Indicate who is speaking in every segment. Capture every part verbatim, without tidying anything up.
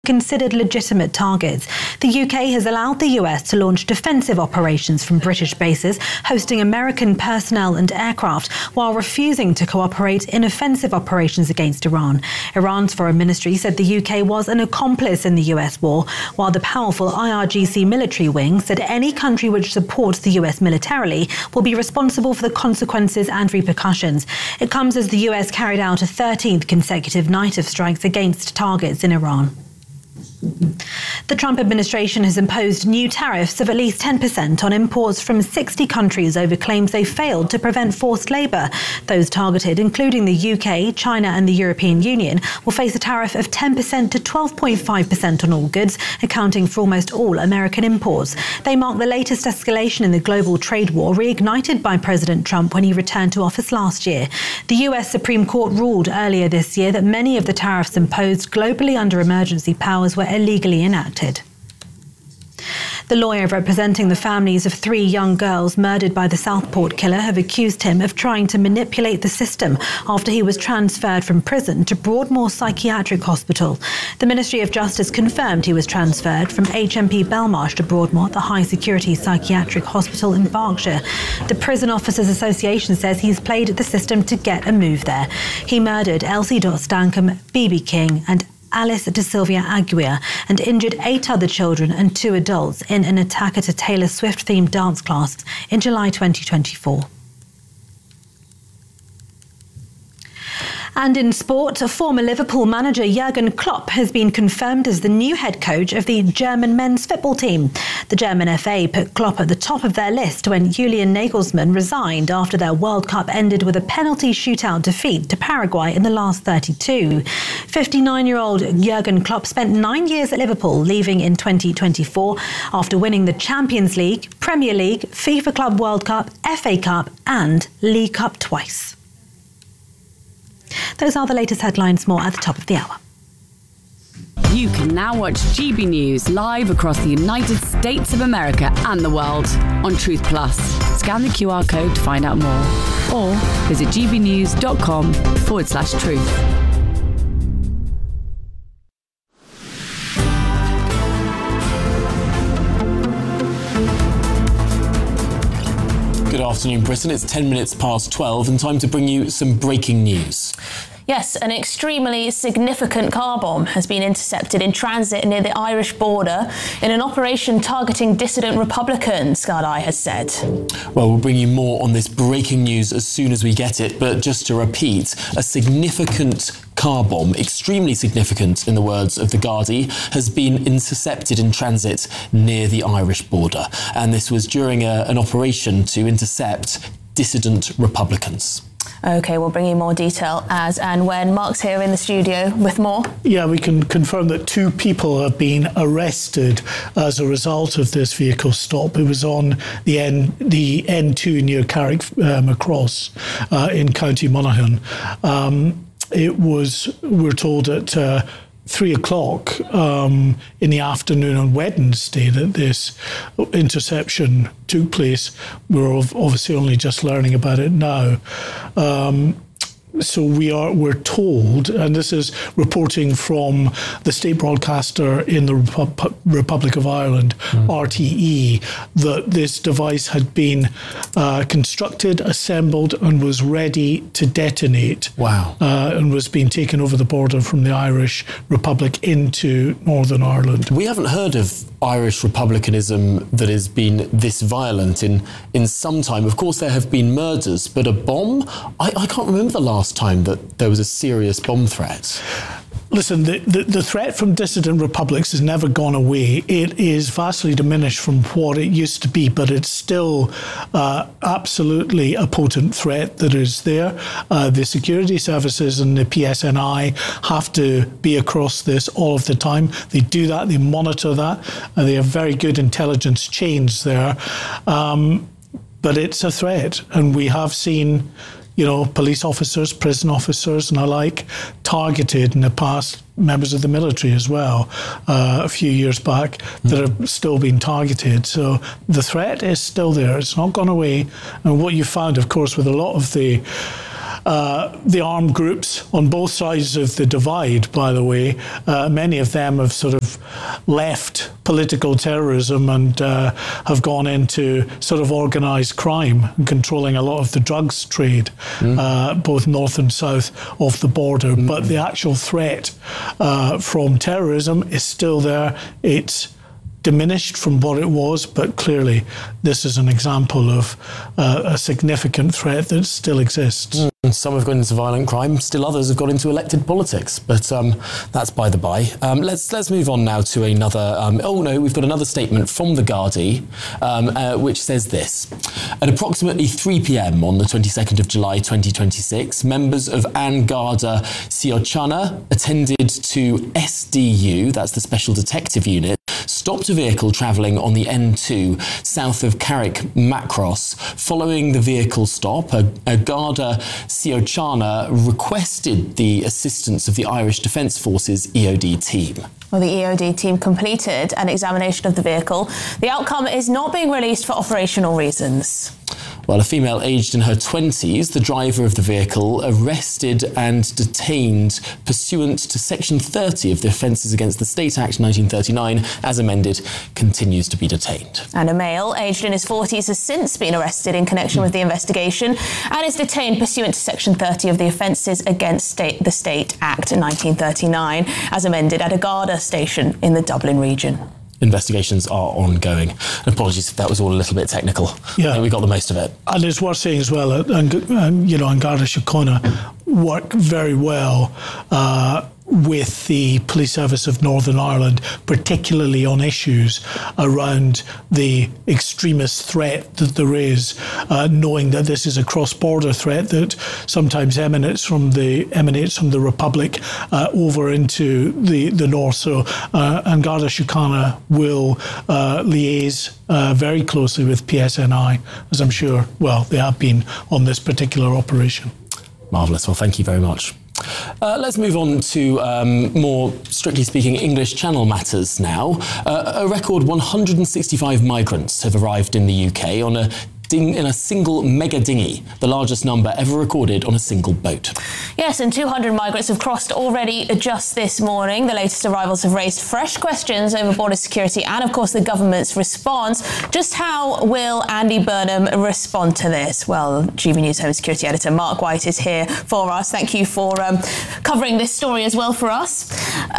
Speaker 1: considered legitimate targets. The U K has allowed the U S to launch defensive operations from British bases, hosting American personnel and aircraft, while refusing to cooperate in offensive operations against Iran. Iran's foreign ministry said the U K was an accomplice in the U S war, while the powerful I R G C military wing said any country which supports the U S militarily will be responsible for the consequences and repercussions. It comes as the U S carried out a thirteenth consecutive night of strikes against targets in Iran. The Trump administration has imposed new tariffs of at least ten percent on imports from sixty countries over claims they failed to prevent forced labour. Those targeted, including the U K, China and the European Union, will face a tariff of ten percent to twelve point five percent on all goods, accounting for almost all American imports. They mark the latest escalation in the global trade war reignited by President Trump when he returned to office last year. The U S Supreme Court ruled earlier this year that many of the tariffs imposed globally under emergency powers were illegally enacted. The lawyer representing the families of three young girls murdered by the Southport killer have accused him of trying to manipulate the system after he was transferred from prison to Broadmoor Psychiatric Hospital. The Ministry of Justice confirmed he was transferred from H M P Belmarsh to Broadmoor, the high-security psychiatric hospital in Berkshire. The Prison Officers Association says he's played the system to get a move there. He murdered Elsie Stankham, B B King and Alice De Silvia Aguirre and injured eight other children and two adults in an attack at a Taylor Swift-themed dance class in July twenty twenty-four. And in sport, former Liverpool manager Jurgen Klopp has been confirmed as the new head coach of the German men's football team. The German F A put Klopp at the top of their list when Julian Nagelsmann resigned after their World Cup ended with a penalty shootout defeat to Paraguay in the last thirty-two. fifty-nine-year-old Jurgen Klopp spent nine years at Liverpool, leaving in twenty twenty-four after winning the Champions League, Premier League, FIFA Club World Cup, F A Cup and League Cup twice. Those are the latest headlines, more at the top of the hour.
Speaker 2: You can now watch G B News live across the United States of America and the world on Truth Plus. Scan the Q R code to find out more or visit gbnews.com forward slash truth.
Speaker 3: Good afternoon, Britain. It's ten minutes past twelve and time to bring you some breaking news.
Speaker 4: Yes, an extremely significant car bomb has been intercepted in transit near the Irish border in an operation targeting dissident Republicans, Gardaí has said.
Speaker 3: Well, we'll bring you more on this breaking news as soon as we get it, but just to repeat, a significant car bomb, extremely significant in the words of the Gardaí, has been intercepted in transit near the Irish border. And this was during a, an operation to intercept dissident Republicans.
Speaker 4: OK, we'll bring you more detail as and when. Mark's here in the studio with more. Yeah, we can confirm that two people have been arrested as a result of this vehicle stop. It was on the N, the N two near Carrickmacross uh, in County Monaghan. Um, it was, we're told, at uh, three o'clock um, in the afternoon on Wednesday that this interception took place. We're obviously only just learning about it now. Um, So we are, we're told, and this is reporting from the state broadcaster in the Repu- Republic of Ireland, mm. R T E, that this device had been uh, constructed, assembled, and was ready to detonate.
Speaker 3: Wow.
Speaker 4: Uh, and was being taken over the border from the Irish Republic into Northern Ireland.
Speaker 3: We haven't heard of Irish republicanism that has been this violent in, in some time. Of course, there have been murders, but a bomb? I, I can't remember the last time that there was a serious bomb threat.
Speaker 4: Listen, the, the, the threat from dissident republics has never gone away. It is vastly diminished from what it used to be, but it's still uh, absolutely a potent threat that is there. Uh, the security services and the P S N I have to be across this all of the time. They do that, they monitor that, and they have very good intelligence chains there. Um, but it's a threat, and we have seen, you know, police officers, prison officers and the like targeted in the past, members of the military as well, uh, a few years back, that have still been targeted. So the threat is still there. It's not gone away. And what you found, of course, with a lot of the uh, the armed groups on both sides of the divide, by the way, uh, many of them have sort of left political terrorism and uh, have gone into sort of organised crime and controlling a lot of the drugs trade, mm. uh, both north and south of the border. Mm. But the actual threat uh, from terrorism is still there. It's diminished from what it was, but clearly this is an example of uh, a significant threat that still exists.
Speaker 3: Mm. Some have gone into violent crime, still others have got into elected politics, but um, that's by the by. Um, let's let's move on now to another. Um, oh no, we've got another statement from the Gardaí, um, uh, which says this: at approximately three p.m. on the twenty-second of July, twenty twenty-six, members of An Garda Síochána attended to S D U, that's the Special Detective Unit, stopped a vehicle travelling on the N two south of Carrick-Macross. Following the vehicle stop, a, a Garda Síochána requested the assistance of the Irish Defence Forces E O D team.
Speaker 5: Well, the E O D team completed an examination of the vehicle. The outcome is not being released for operational reasons.
Speaker 3: Well, a female aged in her twenties, the driver of the vehicle, arrested and detained pursuant to Section thirty of the Offences Against the State Act nineteen thirty-nine, as amended, continues to be detained.
Speaker 5: And a male aged in his forties has since been arrested in connection with the investigation and is detained pursuant to Section thirty of the Offences Against State, the State Act nineteen thirty-nine, as amended, at a Garda station in the Dublin region.
Speaker 3: Investigations are ongoing. Apologies if that was all a little bit technical. Yeah, I think we got the most of it.
Speaker 4: And it's worth saying as well, and um, you know, An Garda Síochána work very well uh, with the Police Service of Northern Ireland, particularly on issues around the extremist threat that there is, uh, knowing that this is a cross-border threat that sometimes emanates from the emanates from the Republic uh, over into the, the north. So uh, An Garda Síochána will uh, liaise uh, very closely with P S N I, as I'm sure, well, they have been on this particular operation.
Speaker 3: Marvellous. Well, thank you very much. Uh, let's move on to um, more, strictly speaking, English Channel matters now. Uh, a record one hundred sixty-five migrants have arrived in the U K on a ding in a single mega dinghy, the largest number ever recorded on a single boat.
Speaker 5: Yes, and two hundred migrants have crossed already just this morning. The latest arrivals have raised fresh questions over border security and, of course, the government's response. Just how will Andy Burnham respond to this? Well, G B News Home Security Editor Mark White is here for us. Thank you for um, covering this story as well for us.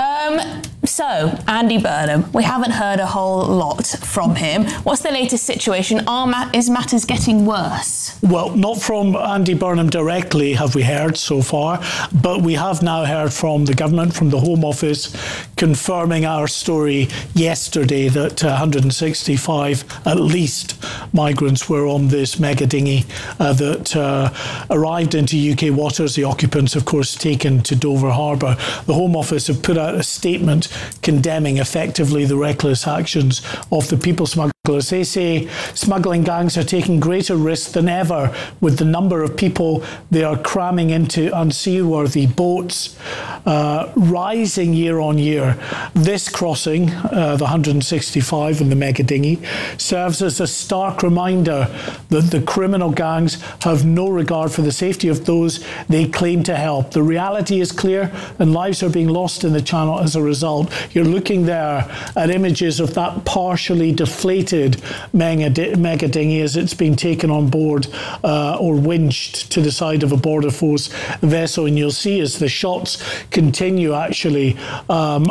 Speaker 5: Um, so, Andy Burnham, we haven't heard a whole lot from him. What's the latest situation? Are ma- is matters getting worse?
Speaker 4: Well, not from Andy Burnham directly have we heard so far, but we have now heard from the government, from the Home Office, confirming our story yesterday that one hundred sixty-five, at least, migrants were on this mega dinghy uh, that uh, arrived into U K waters. The occupants, of course, taken to Dover Harbour. The Home Office have put out a statement condemning effectively the reckless actions of the people smugglers. They say smuggling gangs are taking greater risks than ever with the number of people they are cramming into unseaworthy boats uh, rising year on year. This crossing, uh, the one hundred sixty-five in the mega dinghy, serves as a stark reminder that the criminal gangs have no regard for the safety of those they claim to help. The reality is clear, and lives are being lost in the channel as a result. You're looking there at images of that partially deflated mega, mega dinghy as it's been taken on board uh, or winched to the side of a Border Force vessel, and you'll see as the shots continue actually um,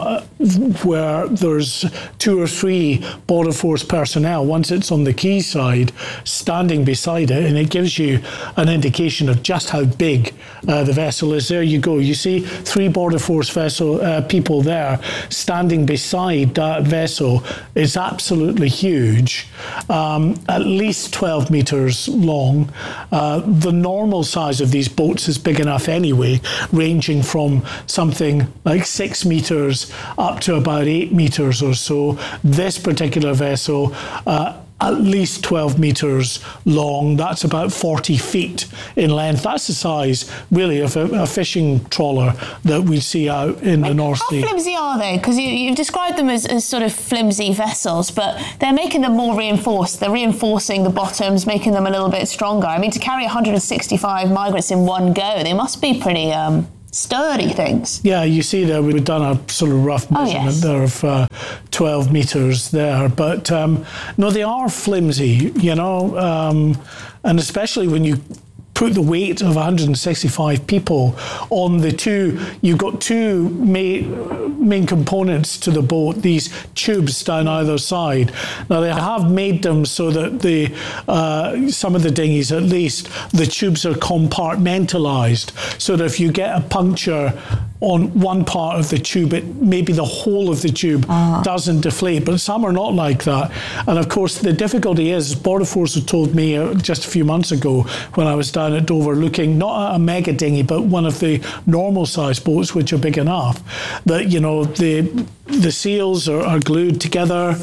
Speaker 4: where there's two or three Border Force personnel, once it's on the quay side, standing beside it, and it gives you an indication of just how big uh, the vessel is. There you go. You see three Border Force vessel uh, people there standing beside that vessel. It's absolutely huge, um, at least twelve metres long. Uh, the normal size of these boats is big enough anyway, ranging from something like six metres up to about eight metres or so. This particular vessel uh, at least twelve metres long. That's about forty feet in length. That's the size, really, of a, a fishing trawler that we see out in the North Sea.
Speaker 5: How flimsy are they? Because you, you've described them as, as sort of flimsy vessels, but they're making them more reinforced. They're reinforcing the bottoms, making them a little bit stronger. I mean, to carry one hundred sixty-five migrants in one go, they must be pretty... Um, sturdy things.
Speaker 4: Yeah, you see there, we've done a sort of rough measurement oh, yes. there of uh, twelve metres there. But um, no, they are flimsy, you know, um, and especially when you put the weight of one hundred sixty-five people on the two, you've got two main, main components to the boat, these tubes down either side. Now, they have made them so that the uh, some of the dinghies, at least, the tubes are compartmentalised, so that if you get a puncture on one part of the tube, it maybe the whole of the tube uh-huh. doesn't deflate, but some are not like that. And of course, the difficulty is, Border Force had told me uh, just a few months ago when I was down at Dover looking, not at a mega dinghy, but one of the normal sized boats, which are big enough, that, you know, the the seals are, are glued together,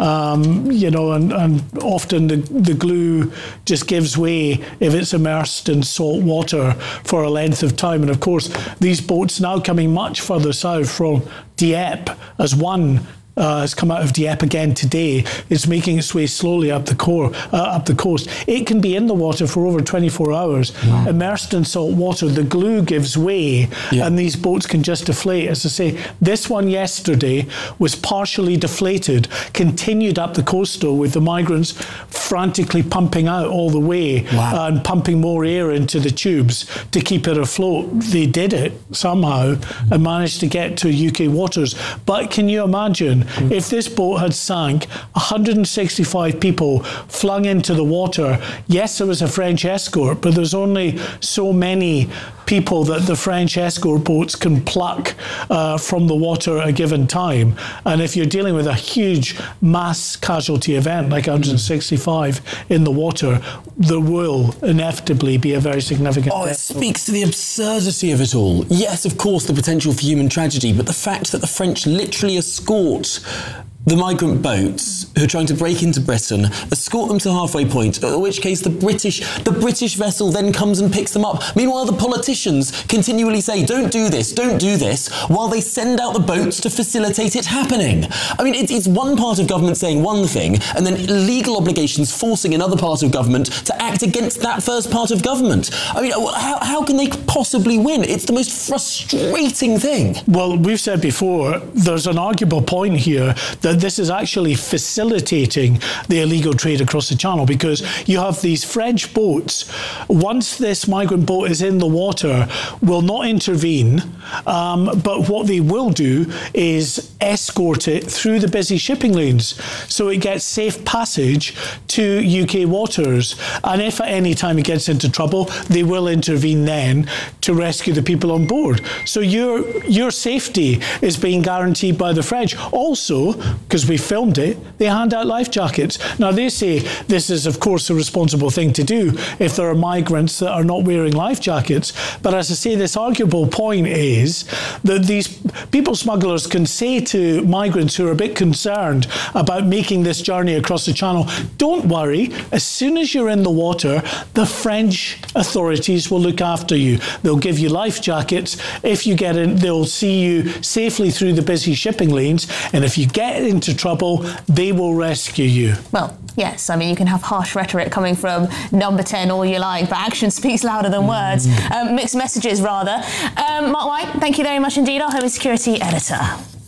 Speaker 4: um, you know, and, and often the, the glue just gives way if it's immersed in salt water for a length of time. And of course, these boats now coming much further south from Dieppe, as one Uh, has come out of Dieppe again today. It's making its way slowly up the core, uh, up the coast. It can be in the water for over twenty-four hours, wow. immersed in salt water. The glue gives way, yeah. and these boats can just deflate. As I say, this one yesterday was partially deflated, continued up the coastal with the migrants frantically pumping out all the way wow. and pumping more air into the tubes to keep it afloat. They did it somehow mm. and managed to get to U K waters. But can you imagine if this boat had sank, one hundred sixty-five people flung into the water? Yes, there was a French escort, but there's only so many people that the French escort boats can pluck uh, from the water at a given time. And if you're dealing with a huge mass casualty event like one hundred sixty-five in the water, there will inevitably be a very significant
Speaker 3: Oh, it speaks to the absurdity of it all. Yes, of course, the potential for human tragedy, but the fact that the French literally escort the migrant boats who are trying to break into Britain, escort them to halfway point, in which case the British the British vessel then comes and picks them up. Meanwhile, the politicians continually say, don't do this, don't do this, while they send out the boats to facilitate it happening. I mean, it's, it's one part of government saying one thing, and then legal obligations forcing another part of government to act against that first part of government. I mean, how, how can they possibly win? It's the most frustrating thing.
Speaker 4: Well, we've said before, there's an arguable point here that this is actually facilitating the illegal trade across the Channel, because you have these French boats, once this migrant boat is in the water, will not intervene, um, but what they will do is escort it through the busy shipping lanes so it gets safe passage to U K waters. And if at any time it gets into trouble, they will intervene then to rescue the people on board. So your your safety is being guaranteed by the French. Also, because we filmed it, they hand out life jackets. Now, they say this is, of course, a responsible thing to do if there are migrants that are not wearing life jackets. But as I say, this arguable point is that these people smugglers can say to migrants who are a bit concerned about making this journey across the Channel, don't worry, as soon as you're in the water, the French authorities will look after you. They'll give you life jackets. If you get in, they'll see you safely through the busy shipping lanes. And if you get into trouble, they will rescue you.
Speaker 5: Well, yes, I mean, you can have harsh rhetoric coming from Number ten all you like, but action speaks louder than words. Um, mixed messages, rather. Um, Mark White, thank you very much indeed, our Home and Security Editor.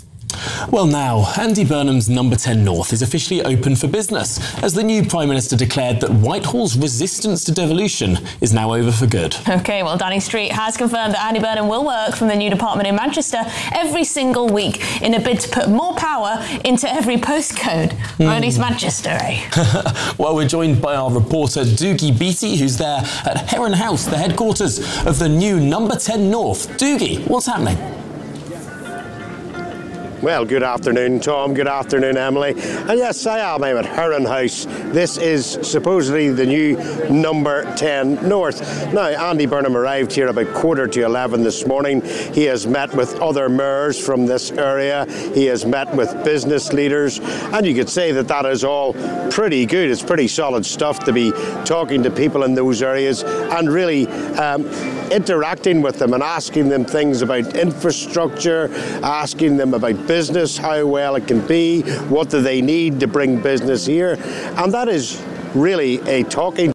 Speaker 3: Well, now, Andy Burnham's Number ten North is officially open for business, as the new Prime Minister declared that Whitehall's resistance to devolution is now over for good.
Speaker 5: OK, well, Downing Street has confirmed that Andy Burnham will work from the new department in Manchester every single week in a bid to put more power into every postcode, mm. or at least Manchester, eh?
Speaker 3: Well, we're joined by our reporter Doogie Beattie, who's there at Heron House, the headquarters of the new Number ten North. Doogie, what's happening?
Speaker 6: Well, good afternoon, Tom. Good afternoon, Emily. And yes, I am. I'm at Heron House. This is supposedly the new number ten North. Now, Andy Burnham arrived here about quarter to eleven this morning. He has met with other mayors from this area. He has met with business leaders. And you could say that that is all pretty good. It's pretty solid stuff to be talking to people in those areas and really um, interacting with them and asking them things about infrastructure, asking them about business, how well it can be, what do they need to bring business here. And that is really a talking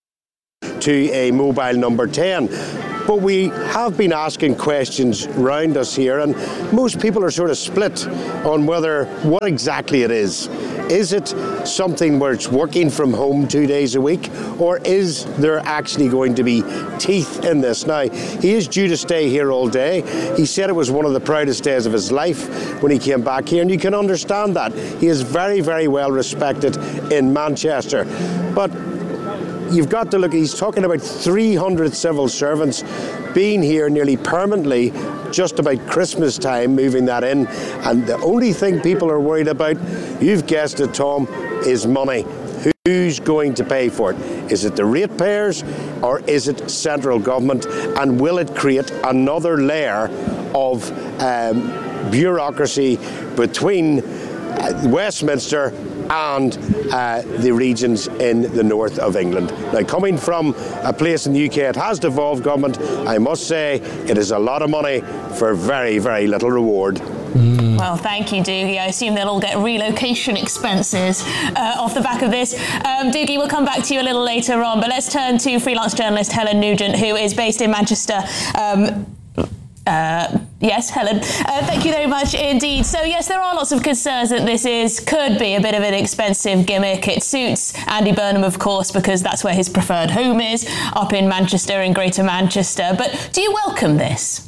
Speaker 6: to a mobile number ten. But we have been asking questions round us here, and most people are sort of split on whether what exactly it is. Is it something where it's working from home two days a week, or is there actually going to be teeth in this? Now, he is due to stay here all day. He said it was one of the proudest days of his life when he came back here, and you can understand that. He is very, very well respected in Manchester. But you've got to look, he's talking about three hundred civil servants being here nearly permanently just about Christmas time, moving that in. And the only thing people are worried about, you've guessed it, Tom, is money. Who's going to pay for it? Is it the ratepayers or is it central government? And will it create another layer of um, bureaucracy between uh, Westminster and uh, the regions in the north of England? Now, coming from a place in the U K that has devolved government, I must say it is a lot of money for very, very little reward.
Speaker 5: Mm. Well, thank you, Doogie. I assume they'll all get relocation expenses uh, off the back of this. Um, Doogie, we'll come back to you a little later on, but let's turn to freelance journalist Helen Nugent, who is based in Manchester. Um, Uh, yes, Helen. Uh, thank you very much indeed. So, yes, there are lots of concerns that this is could be a bit of an expensive gimmick. It suits Andy Burnham, of course, because that's where his preferred home is, up in Manchester, in Greater Manchester. But do you welcome this?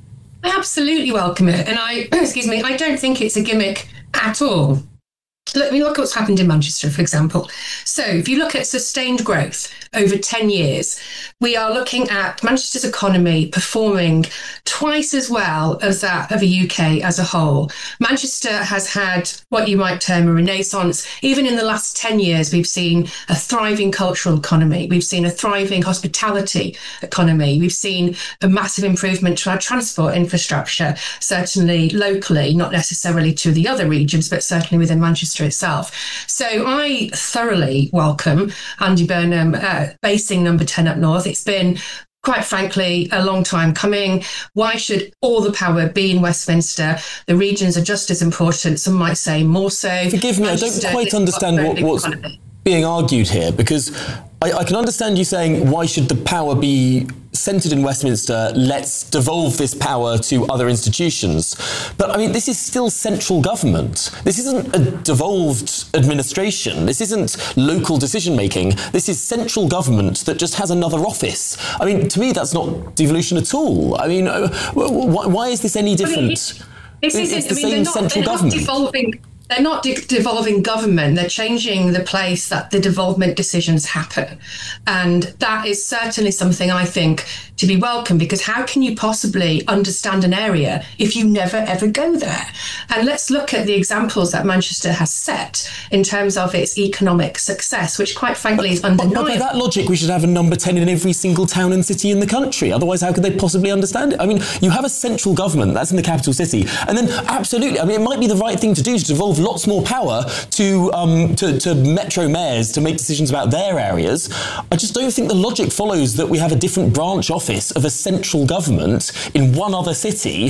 Speaker 7: I absolutely welcome it. And I, excuse me, I don't think it's a gimmick at all. Look, I mean, look at what's happened in Manchester, for example. So if you look at sustained growth over ten years, we are looking at Manchester's economy performing twice as well as that of the U K as a whole. Manchester has had what you might term a renaissance. Even in the last ten years, we've seen a thriving cultural economy. We've seen a thriving hospitality economy. We've seen a massive improvement to our transport infrastructure, certainly locally, not necessarily to the other regions, but certainly within Manchester itself. So I thoroughly welcome Andy Burnham uh, basing number ten up north. It's been, quite frankly, a long time coming. Why should all the power be in Westminster? The regions are just as important, some might say more so.
Speaker 3: Forgive me, Manchester, I don't quite understand what, what's economy. being argued here, because I, I can understand you saying, why should the power be centred in Westminster? Let's devolve this power to other institutions. But, I mean, this is still central government. This isn't a devolved administration. This isn't local decision-making. This is central government that just has another office. I mean, to me, that's not devolution at all. I mean, why, why is this any different? I mean,
Speaker 7: it, this
Speaker 3: it's
Speaker 7: isn't,
Speaker 3: the
Speaker 7: I mean,
Speaker 3: same
Speaker 7: they're not,
Speaker 3: central
Speaker 7: they're
Speaker 3: government.
Speaker 7: Not devolving. They're not de- devolving government, they're changing the place that the devolvement decisions happen. And that is certainly something I think to be welcome, because how can you possibly understand an area if you never ever go there? And let's look at the examples that Manchester has set in terms of its economic success, which quite frankly is undeniable.
Speaker 3: But by that logic, we should have a number ten in every single town and city in the country. Otherwise, how could they possibly understand it? I mean, you have a central government, that's in the capital city. And then, absolutely, I mean, it might be the right thing to do to devolve lots more power to, um, to, to metro mayors to make decisions about their areas. I just don't think the logic follows that we have a different branch office of a central government in one other city.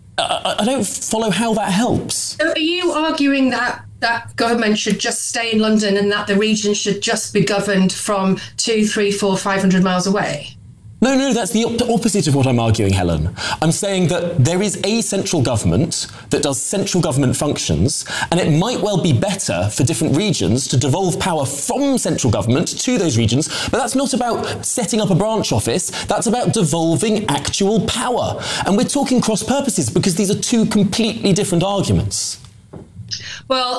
Speaker 3: I, I don't follow how that helps.
Speaker 7: So are you arguing that that government should just stay in London and that the region should just be governed from two, three, four, five hundred miles away?
Speaker 3: No, no, that's the op- opposite of what I'm arguing, Helen. I'm saying that there is a central government that does central government functions, and it might well be better for different regions to devolve power from central government to those regions, but that's not about setting up a branch office, that's about devolving actual power. And we're talking cross purposes because these are two completely different arguments.
Speaker 7: Well,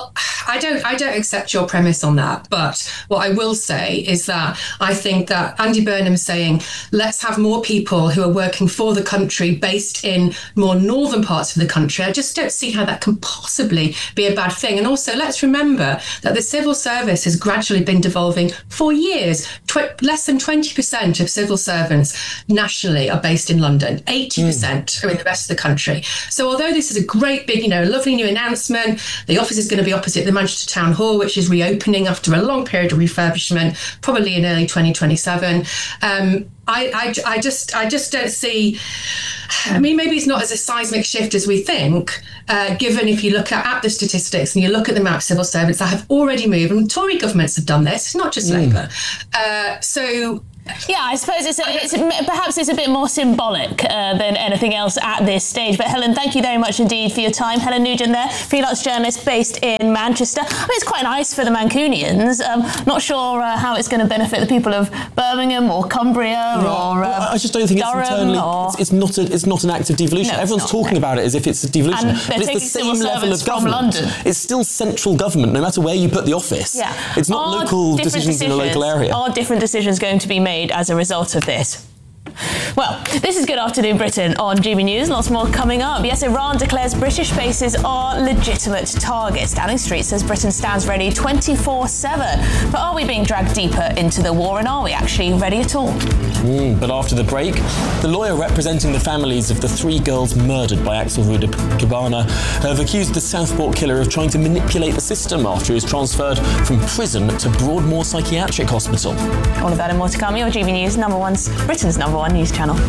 Speaker 7: I don't I don't accept your premise on that. But what I will say is that I think that Andy Burnham saying, let's have more people who are working for the country based in more northern parts of the country, I just don't see how that can possibly be a bad thing. And also, let's remember that the civil service has gradually been devolving for years. Tw- less than twenty percent of civil servants nationally are based in London. eighty percent mm. are in the rest of the country. So although this is a great big, you know, lovely new announcement, the office is going to be opposite the Manchester Town Hall, which is reopening after a long period of refurbishment, probably in early twenty twenty-seven. Um, I, I, I just I just don't see, I mean, maybe it's not as a seismic shift as we think, uh, given if you look at, at the statistics and you look at the amount of civil servants that have already moved, and Tory governments have done this, it's not just mm. Labour. Uh, so...
Speaker 5: Yeah, I suppose it's, a, it's a, perhaps it's a bit more symbolic uh, than anything else at this stage. But Helen, thank you very much indeed for your time. Helen Nugent there, freelance journalist based in Manchester. I mean, it's quite nice for the Mancunians. Um, not sure uh, how it's going to benefit the people of Birmingham or Cumbria yeah. or uh,
Speaker 3: I just don't think
Speaker 5: Durham
Speaker 3: it's internally.
Speaker 5: Or...
Speaker 3: It's, it's not a, it's not an act of devolution.
Speaker 5: No,
Speaker 3: Everyone's
Speaker 5: not,
Speaker 3: talking
Speaker 5: no.
Speaker 3: about it as if it's a devolution,
Speaker 5: and
Speaker 3: but it's the same level of government.
Speaker 5: London.
Speaker 3: It's still central government, no matter where you put the office.
Speaker 5: Yeah.
Speaker 3: It's not
Speaker 5: are
Speaker 3: local decisions, decisions in a local area.
Speaker 5: Are different decisions going to be made as a result of this? Well, this is Good Afternoon Britain on G B News. Lots more coming up. Yes, Iran declares British bases are legitimate targets. Downing Street says Britain stands ready twenty-four seven. But are we being dragged deeper into the war, and are we actually ready at all?
Speaker 3: Mm, but after the break, the lawyer representing the families of the three girls murdered by Axel Ruda Cabana have accused the Southport killer of trying to manipulate the system after he was transferred from prison to Broadmoor Psychiatric Hospital.
Speaker 5: All of that and more to come. Your G B News, number one's Britain's number one news channel.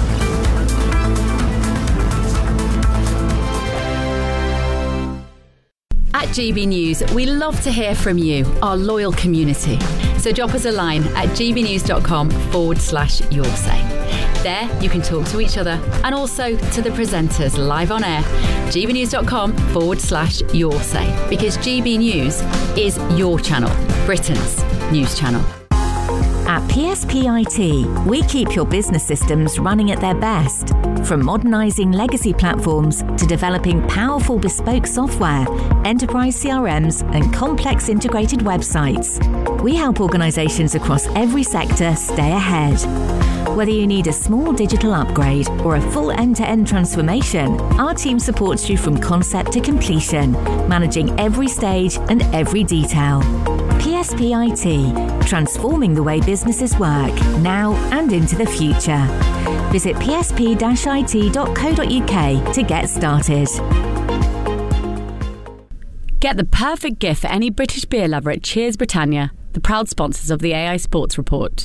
Speaker 2: At G B News, we love to hear from you, our loyal community. So drop us a line at gbnews.com forward slash your say. There, you can talk to each other and also to the presenters live on air. gbnews.com forward slash your say. Because G B News is your channel, Britain's news channel.
Speaker 8: At P S P I T, we keep your business systems running at their best. From modernising legacy platforms to developing powerful bespoke software, enterprise C R Ms and complex integrated websites. We help organisations across every sector stay ahead. Whether you need a small digital upgrade or a full end-to-end transformation, our team supports you from concept to completion, managing every stage and every detail. P S P I T, transforming the way businesses work, now and into the future. Visit p s p dash i t dot co dot u k to get started.
Speaker 2: Get the perfect gift for any British beer lover at Cheers Britannia, the proud sponsors of the A I Sports Report.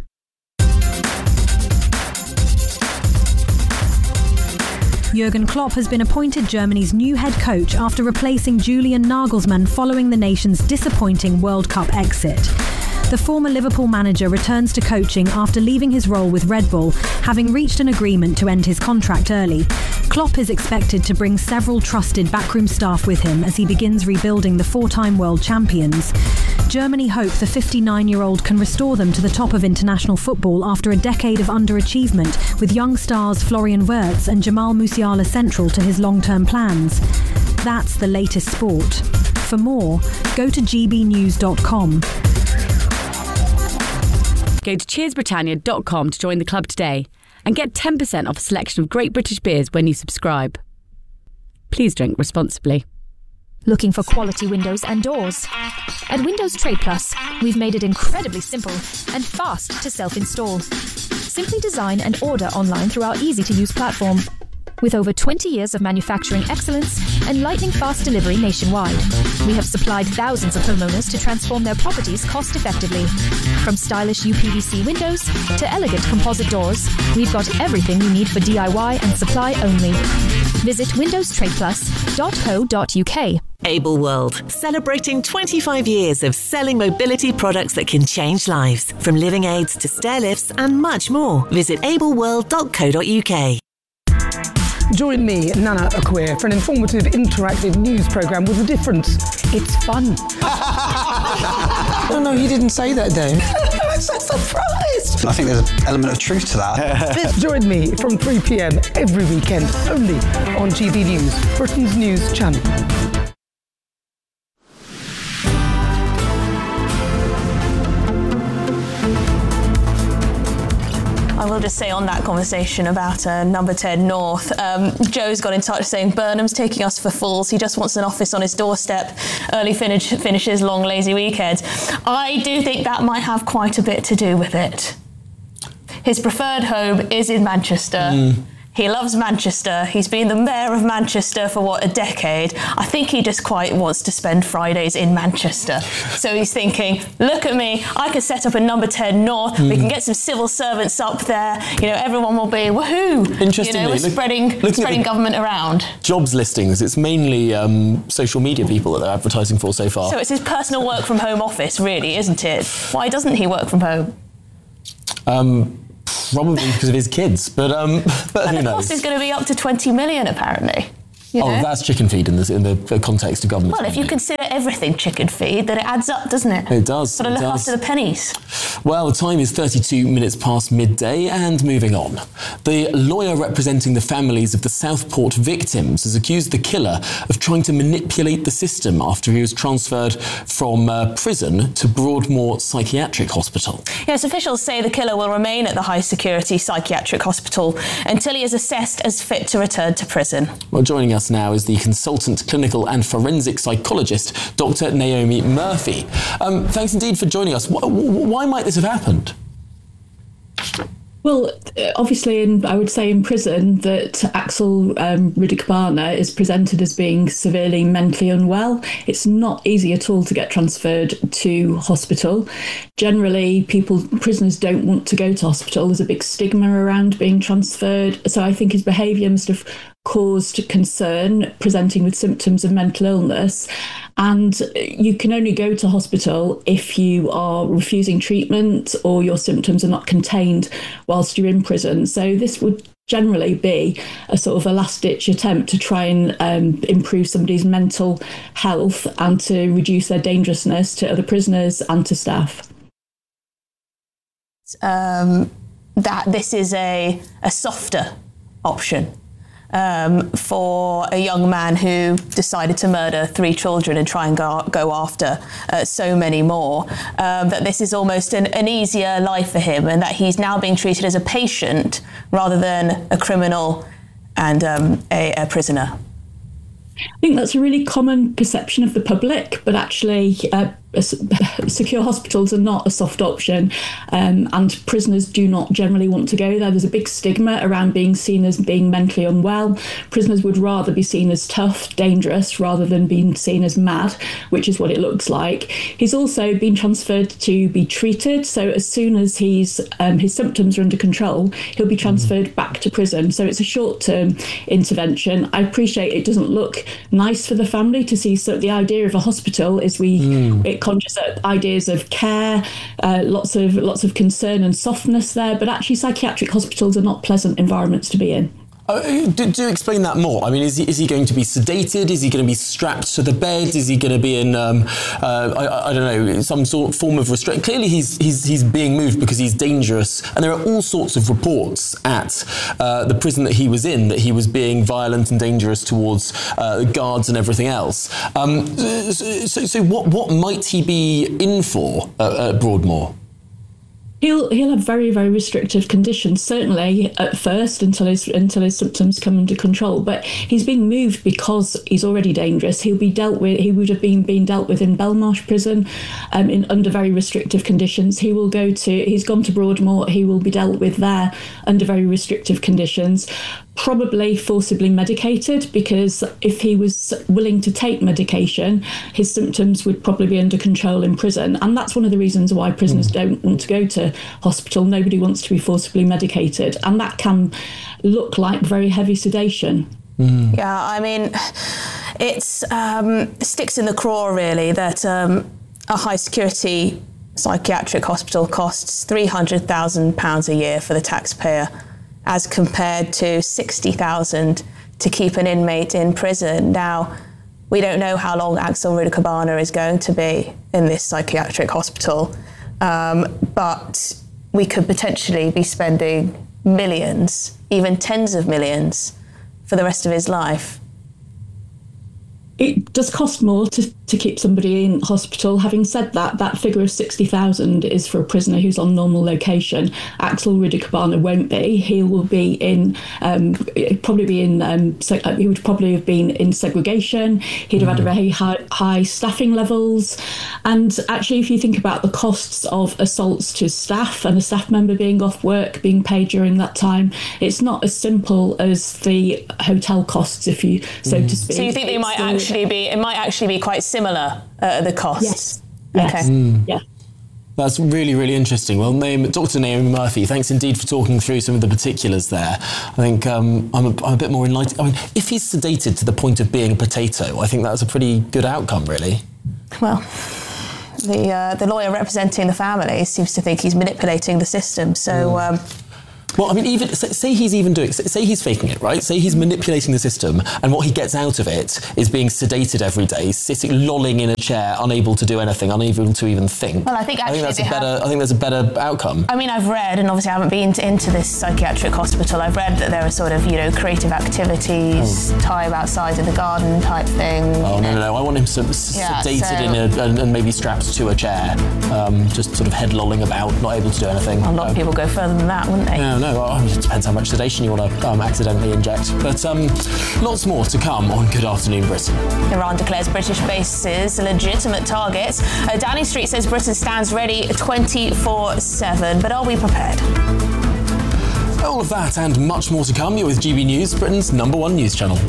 Speaker 1: Jurgen Klopp has been appointed Germany's new head coach after replacing Julian Nagelsmann following the nation's disappointing World Cup exit. The former Liverpool manager returns to coaching after leaving his role with Red Bull, having reached an agreement to end his contract early. Klopp is expected to bring several trusted backroom staff with him as he begins rebuilding the four-time world champions. Germany hope the fifty-nine-year-old can restore them to the top of international football after a decade of underachievement, with young stars Florian Wirtz and Jamal Musiala central to his long-term plans. That's the latest sport. For more, go to g b news dot com.
Speaker 2: Go to cheers britannia dot com to join the club today and get ten percent off a selection of great British beers when you subscribe. Please drink responsibly.
Speaker 9: Looking for quality windows and doors? At Windows Trade Plus, we've made it incredibly simple and fast to self-install. Simply design and order online through our easy-to-use platform. With over twenty years of manufacturing excellence and lightning-fast delivery nationwide, we have supplied thousands of homeowners to transform their properties cost-effectively. From stylish U P V C windows to elegant composite doors, we've got everything you need for D I Y and supply only. Visit windows trade plus dot co dot u k.
Speaker 10: Able World, celebrating twenty-five years of selling mobility products that can change lives. From living aids to stair lifts and much more. Visit able world dot co dot u k.
Speaker 11: Join me, Nana Akweer, for an informative, interactive news programme with a difference. It's fun.
Speaker 12: No, no, you didn't say that, Dave.
Speaker 11: I'm so surprised.
Speaker 12: I think there's an element of truth to that.
Speaker 11: Join me from three p m every weekend, only on G B News, Britain's news channel.
Speaker 5: will just say on that conversation about uh, number ten North, um, Joe's got in touch saying Burnham's taking us for fools. He just wants an office on his doorstep, early finish, finishes, long, lazy weekends. I do think that might have quite a bit to do with it. His preferred home is in Manchester. Mm. He loves Manchester. He's been the mayor of Manchester for, what, a decade. I think he just quite wants to spend Fridays in Manchester. So he's thinking, look at me, I can set up a number ten North. Mm. We can get some civil servants up there. You know, everyone will be, woohoo.
Speaker 3: Interestingly,
Speaker 5: you know, we're
Speaker 3: look,
Speaker 5: spreading, spreading government around.
Speaker 3: Jobs listings, it's mainly um, social media people that they're advertising for so far.
Speaker 5: So it's his personal work from home office, really, isn't it? Why doesn't he work from home?
Speaker 3: Um... Probably because of his kids, but um, but,
Speaker 5: but
Speaker 3: who
Speaker 5: the
Speaker 3: knows?
Speaker 5: cost is going to be up to twenty million, apparently. You
Speaker 3: oh,
Speaker 5: know?
Speaker 3: That's chicken feed in the in the context of government.
Speaker 5: Well, if you consider everything chicken feed, then it adds up, doesn't it?
Speaker 3: It does.
Speaker 5: Got to look
Speaker 3: does.
Speaker 5: after the pennies.
Speaker 3: Well, the time is thirty-two minutes past midday, and moving on. The lawyer representing the families of the Southport victims has accused the killer of trying to manipulate the system after he was transferred from uh, prison to Broadmoor Psychiatric Hospital.
Speaker 5: Yes, officials say the killer will remain at the high-security psychiatric hospital until he is assessed as fit to return to prison.
Speaker 3: Well, joining us now is the consultant clinical and forensic psychologist, Doctor Naomi Murphy. Um, thanks indeed for joining us. Why, why might this have happened?
Speaker 13: Well, obviously, in, I would say in prison that Axel um, Rudikabana is presented as being severely mentally unwell. It's not easy at all to get transferred to hospital. Generally, people, prisoners don't want to go to hospital. There's a big stigma around being transferred. So I think his behaviour must have caused concern, presenting with symptoms of mental illness. And you can only go to hospital if you are refusing treatment or your symptoms are not contained whilst you're in prison. So this would generally be a sort of a last-ditch attempt to try and um, improve somebody's mental health and to reduce their dangerousness to other prisoners and to staff.
Speaker 5: Um, that this is a, a softer option. Um, for a young man who decided to murder three children and try and go, go after uh, so many more, um, that this is almost an, an easier life for him and that he's now being treated as a patient rather than a criminal and um, a, a prisoner.
Speaker 13: I think that's a really common perception of the public, but actually uh, secure hospitals are not a soft option, um, and prisoners do not generally want to go there. There's a big stigma around being seen as being mentally unwell. Prisoners would rather be seen as tough, dangerous, rather than being seen as mad, which is what it looks like. He's also been transferred to be treated, so as soon as he's um, his symptoms are under control, he'll be transferred back to prison. So it's a short-term intervention. I appreciate it doesn't look nice for the family to see. So the idea of a hospital is we mm. it conjures up ideas of care, uh, lots of lots of concern and softness there, but actually psychiatric hospitals are not pleasant environments to be in.
Speaker 3: Uh, do, do explain that more. I mean, is he, is he going to be sedated? Is he going to be strapped to the bed? Is he going to be in, um, uh, I, I don't know, some sort of form of restraint? Clearly, he's he's he's being moved because he's dangerous, and there are all sorts of reports at uh, the prison that he was in that he was being violent and dangerous towards uh, guards and everything else. Um, so, so, what what might he be in for uh, at Broadmoor?
Speaker 13: He'll he'll have very, very restrictive conditions, certainly at first until his until his symptoms come under control. But he's being moved because he's already dangerous. He'll be dealt with. He would have been being dealt with in Belmarsh Prison, um, in under very restrictive conditions. He will go to. He's gone to Broadmoor. He will be dealt with there under very restrictive conditions. Probably forcibly medicated, because if he was willing to take medication, his symptoms would probably be under control in prison. And that's one of the reasons why prisoners mm. don't want to go to hospital. Nobody wants to be forcibly medicated. And that can look like very heavy sedation.
Speaker 5: Mm. Yeah, I mean, it's um, sticks in the craw, really, that um, a high security psychiatric hospital costs three hundred thousand pounds a year for the taxpayer, as compared to sixty thousand to keep an inmate in prison. Now, we don't know how long Axel Rudikabana is going to be in this psychiatric hospital, um, but we could potentially be spending millions, even tens of millions, for the rest of his life.
Speaker 13: it does cost more to, to keep somebody in hospital. Having said that, that figure of sixty thousand is for a prisoner who's on normal location. Axel Rudikabana won't be. He will be in, um, probably be in, um, so, uh, he would probably have been in segregation. He'd have mm. had very high, high staffing levels. And actually, if you think about the costs of assaults to staff and a staff member being off work, being paid during that time, it's not as simple as the hotel costs, if you, so mm. to speak.
Speaker 5: So you think they might actually be, it might actually be quite similar, uh, the costs?
Speaker 13: Yes.
Speaker 5: Okay.
Speaker 3: Mm.
Speaker 13: Yeah.
Speaker 3: That's really, really interesting. Well, Naomi, Doctor Naomi Murphy, thanks indeed for talking through some of the particulars there. I think um, I'm, a, I'm a bit more enlightened. I mean, if he's sedated to the point of being a potato, I think that's a pretty good outcome, really.
Speaker 5: Well, the uh, the lawyer representing the family seems to think he's manipulating the system, so... Mm. Um,
Speaker 3: Well, I mean, even say he's even doing, say he's faking it, right? Say he's manipulating the system, and what he gets out of it is being sedated every day, sitting, lolling in a chair, unable to do anything, unable to even think.
Speaker 5: Well, I think actually
Speaker 3: I think that's
Speaker 5: they
Speaker 3: a better.
Speaker 5: have,
Speaker 3: I think that's a better outcome.
Speaker 5: I mean, I've read, and obviously I haven't been to, into this psychiatric hospital. I've read that there are sort of, you know, creative activities, oh. time outside of the garden type thing.
Speaker 3: Oh no, no, no! I want him sort of yeah, sedated so, in a, and, and maybe strapped to a chair, um, just sort of head lolling about, not able to do anything.
Speaker 5: Well, a lot
Speaker 3: um,
Speaker 5: of people go further than that, wouldn't they?
Speaker 3: No, no. Well, I mean, it depends how much sedation you want to um, accidentally inject. But um, lots more to come on Good Afternoon Britain. Iran declares British bases legitimate targets. Uh, Downing Street says Britain stands ready twenty-four seven. But are we prepared? All of that and much more to come. You're with G B News, Britain's number one news channel.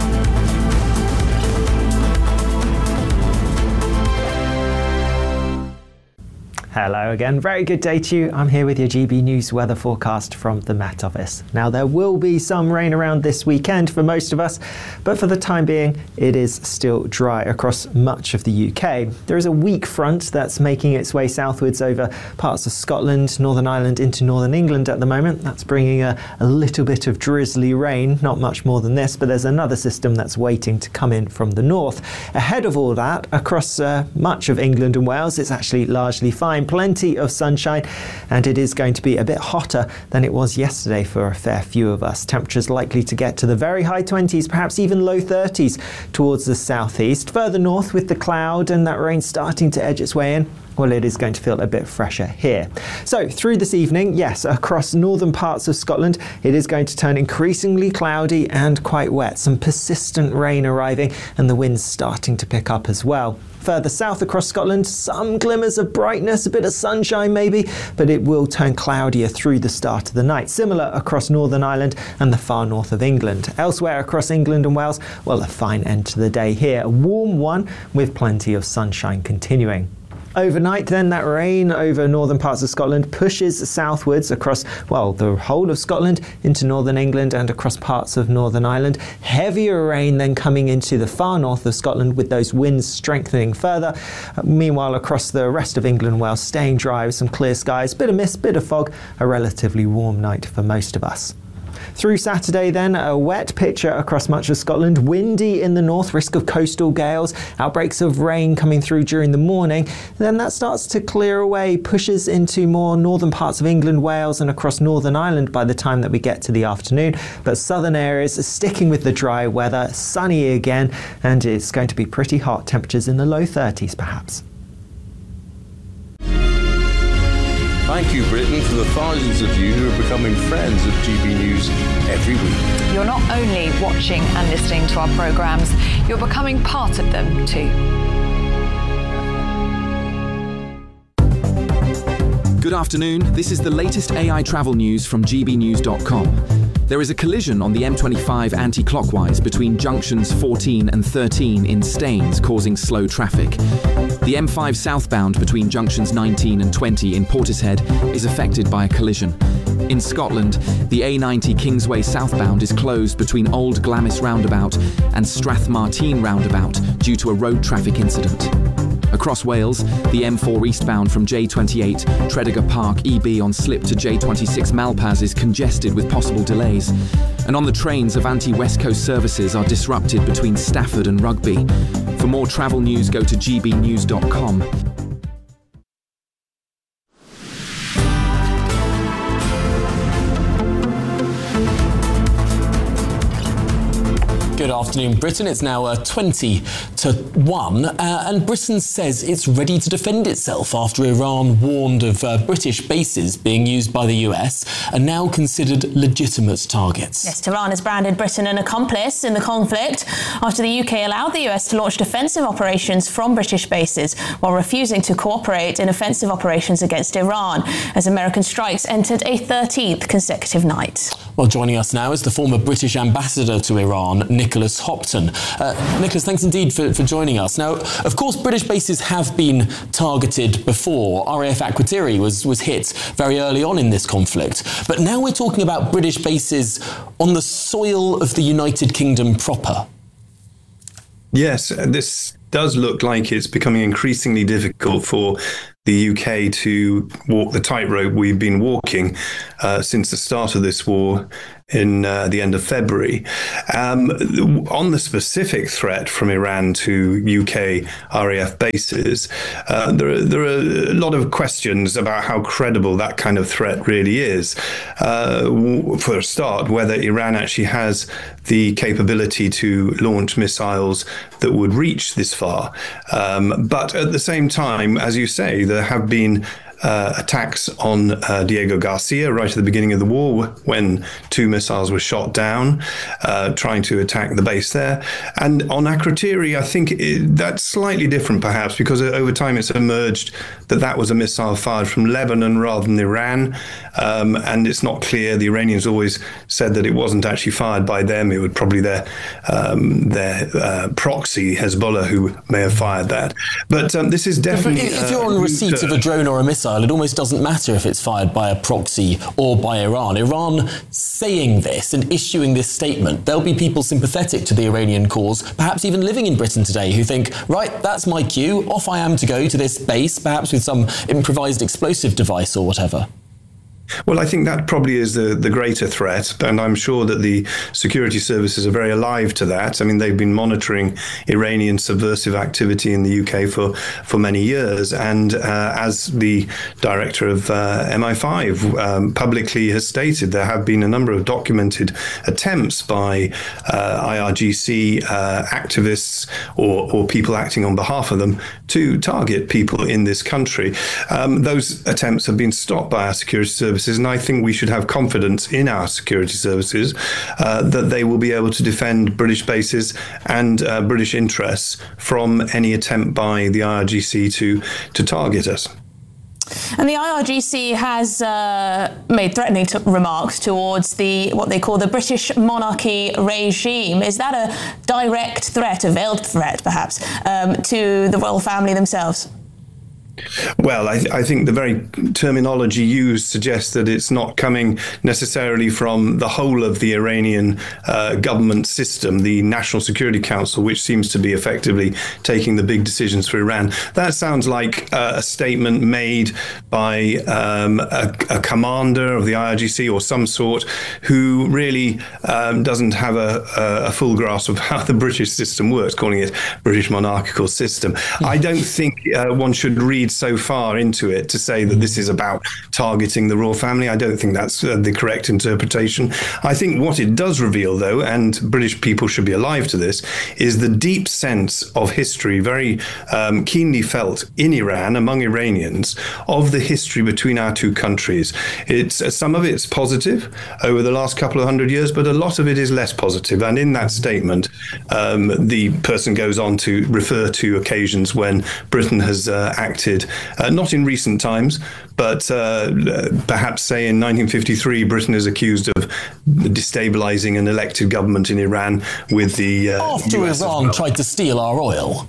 Speaker 14: Hello again, very good day to you. I'm here with your G B News weather forecast from the Met Office. Now, there will be some rain around this weekend for most of us, but for the time being, it is still dry across much of the U K. There is a weak front that's making its way southwards over parts of Scotland, Northern Ireland into Northern England at the moment. That's bringing a, a little bit of drizzly rain, not much more than this, but there's another system that's waiting to come in from the north. Ahead of all that, across uh, much of England and Wales, it's actually largely fine. Plenty of sunshine, and it is going to be a bit hotter than it was yesterday for a fair few of us. Temperatures likely to get to the very high twenties, perhaps even low thirties towards the southeast. Further north, with the cloud and that rain starting to edge its way in, well, it is going to feel a bit fresher here. So through this evening, yes, across northern parts of Scotland, it is going to turn increasingly cloudy and quite wet. Some persistent rain arriving, and the winds starting to pick up as well. Further south across Scotland, some glimmers of brightness, a bit of sunshine maybe, but it will turn cloudier through the start of the night. Similar across Northern Ireland and the far north of England. Elsewhere across England and Wales, well, a fine end to the day here. A warm one with plenty of sunshine continuing. Overnight then, that rain over northern parts of Scotland pushes southwards across, well, the whole of Scotland into northern England and across parts of Northern Ireland. Heavier rain then coming into the far north of Scotland with those winds strengthening further. Uh, meanwhile, across the rest of England and Wales, staying dry with some clear skies, bit of mist, bit of fog, a relatively warm night for most of us. Through Saturday then, a wet picture across much of Scotland, windy in the north, risk of coastal gales, outbreaks of rain coming through during the morning. Then that starts to clear away, pushes into more northern parts of England, Wales and across Northern Ireland by the time that we get to the afternoon. But southern areas are sticking with the dry weather, sunny again, and it's going to be pretty hot, temperatures in the low thirties perhaps.
Speaker 15: Thank you, Britain, for the thousands of you who are becoming friends of G B News every week.
Speaker 16: You're not only watching and listening to our programmes, you're becoming part of them too.
Speaker 17: Good afternoon. This is the latest A I travel news from G B news dot com. There is a collision on the M twenty-five anti-clockwise between junctions fourteen and thirteen in Staines, causing slow traffic. The M five southbound between junctions nineteen and twenty in Portishead is affected by a collision. In Scotland, the A ninety Kingsway southbound is closed between Old Glamis roundabout and Strathmartine roundabout due to a road traffic incident. Across Wales, the M four eastbound from J twenty-eight Tredegar Park E B on slip to J twenty-six Malpas is congested with possible delays. And on the trains, Avanti West Coast services are disrupted between Stafford and Rugby. For more travel news, go to G B news dot com.
Speaker 3: Good afternoon, Britain. It's now uh, twenty to one, uh, and Britain says it's ready to defend itself after Iran warned of uh, British bases being used by the U S and now considered legitimate targets.
Speaker 5: Yes, Tehran has branded Britain an accomplice in the conflict after the U K allowed the U S to launch defensive operations from British bases while refusing to cooperate in offensive operations against Iran, as American strikes entered a thirteenth consecutive night.
Speaker 3: Well, joining us now is the former British ambassador to Iran, Nicholas Hopton. Uh, Nicholas, thanks indeed for, for joining us. Now, of course, British bases have been targeted before. R A F Akrotiri was, was hit very early on in this conflict. But now we're talking about British bases on the soil of the United Kingdom proper.
Speaker 18: Yes, this does look like it's becoming increasingly difficult for the U K to walk the tightrope we've been walking uh, since the start of this war in uh, the end of February. Um, on the specific threat from Iran to U K R A F bases, uh, there, are, there are a lot of questions about how credible that kind of threat really is. Uh, for a start, whether Iran actually has the capability to launch missiles that would reach this far. Um, but at the same time, as you say, there have been Uh, attacks on uh, Diego Garcia right at the beginning of the war when two missiles were shot down, uh, trying to attack the base there. And on Akrotiri, I think it, that's slightly different perhaps because over time it's emerged that that was a missile fired from Lebanon rather than Iran. Um, and it's not clear. The Iranians always said that it wasn't actually fired by them. It was probably their, um, their uh, proxy, Hezbollah, who may have fired that. But um, this is definitely...
Speaker 3: If, if you're on receipt uh, of a drone or a missile, it almost doesn't matter if it's fired by a proxy or by Iran. Iran saying this and issuing this statement, there'll be people sympathetic to the Iranian cause, perhaps even living in Britain today, who think, right, that's my cue, off I am to go to this base, perhaps with some improvised explosive device or whatever.
Speaker 18: Well, I think that probably is the, the greater threat, and I'm sure that the security services are very alive to that. I mean, they've been monitoring Iranian subversive activity in the U K for, for many years, and uh, as the director of uh, M I five um, publicly has stated, there have been a number of documented attempts by uh, I R G C uh, activists or, or people acting on behalf of them to target people in this country. Um, those attempts have been stopped by our security services. And I think we should have confidence in our security services uh, that they will be able to defend British bases and uh, British interests from any attempt by the I R G C to, to target us.
Speaker 5: And the I R G C has uh, made threatening t- remarks towards the what they call the British monarchy regime. Is that a direct threat, a veiled threat perhaps, um, to the royal family themselves?
Speaker 18: Well, I, th- I think the very terminology used suggests that it's not coming necessarily from the whole of the Iranian uh, government system, the National Security Council, which seems to be effectively taking the big decisions for Iran. That sounds like uh, a statement made by um, a, a commander of the I R G C or some sort who really um, doesn't have a, a, a full grasp of how the British system works, calling it British monarchical system. I don't think uh, one should read so far into it to say that this is about targeting the royal family. I don't think that's uh, the correct interpretation. I think what it does reveal, though, and British people should be alive to this, is the deep sense of history, very um, keenly felt in Iran, among Iranians, of the history between our two countries. It's uh, some of it's positive over the last couple of hundred years, but a lot of it is less positive. And in that statement, um, the person goes on to refer to occasions when Britain has uh, acted Uh, not in recent times, but uh, perhaps, say, in nineteen fifty-three, Britain is accused of destabilizing an elected government in Iran with the... Uh,
Speaker 3: After
Speaker 18: U S
Speaker 3: Iran
Speaker 18: well.
Speaker 3: tried to steal our oil.